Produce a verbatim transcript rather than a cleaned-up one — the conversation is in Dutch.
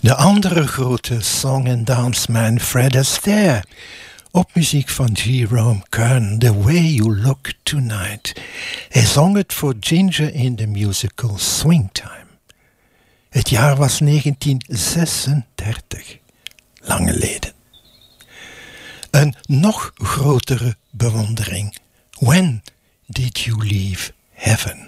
De andere grote song- en dansman Fred Astaire. Op muziek van Jerome Kern, The Way You Look Tonight. Hij zong het voor Ginger in de musical Swingtime. Het jaar was negentien zesendertig. Lang geleden. Een nog grotere bewondering. When did you leave heaven?